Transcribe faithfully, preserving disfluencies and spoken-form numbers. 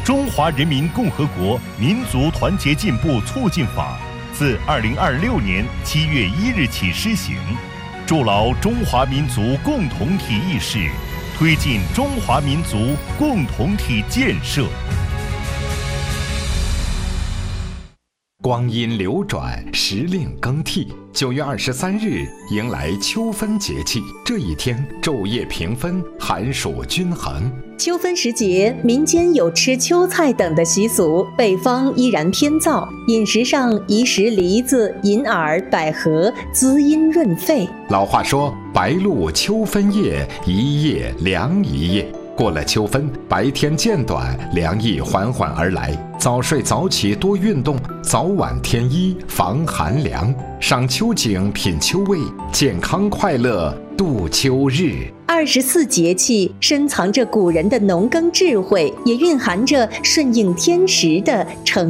中华人民共和国民族团结进步促进法》自二零二六年七月一日起施行，筑牢中华民族共同体意识，推进中华民族共同体建设。 光阴流转，时令更替。九月二十三日迎来秋分节气，这一天昼夜平分，寒暑均衡。 秋分时节，民间有吃秋菜等的习俗，北方依然偏燥，饮食上宜食梨子、银耳、百合，滋阴润肺。 老话说：“白露秋分夜，一夜凉一夜。”过了秋分，白天渐短，凉意缓缓而来。早睡早起，多运动，早晚添衣，防寒凉。赏秋景，品秋味，健康快乐度秋日。 二十四节气深藏着古人的农耕智慧，也蕴含着顺应天时的诚